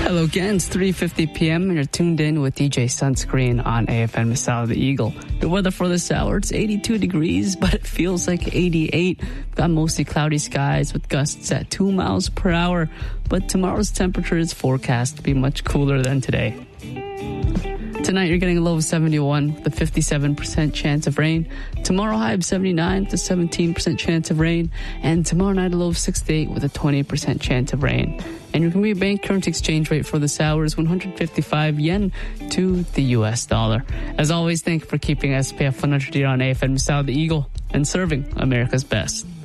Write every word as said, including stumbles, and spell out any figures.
Hello again, it's three fifty p.m. and you're tuned in with D J Sunscreen on A F M Masala the Eagle. The weather for this hour, it's eighty-two degrees, but it feels like eighty-eight. We've got mostly cloudy skies with gusts at two miles per hour, but tomorrow's temperature is forecast to be much cooler than today. Tonight, you're getting a low of seventy-one with a fifty-seven percent chance of rain. Tomorrow, high of seventy-nine with a seventeen percent chance of rain. And tomorrow night, a low of sixty-eight with a twenty percent chance of rain. And your Korea bank currency exchange rate for this hour is one hundred fifty-five yen to the U S dollar. As always, thank you for keeping S P F one hundred here on A F M Masala the Eagle and serving America's best.